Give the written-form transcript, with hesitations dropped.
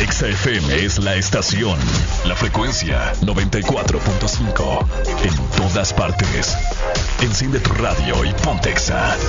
Exa FM es la estación. La frecuencia 94.5. En todas partes. Enciende tu radio y ponte Exa.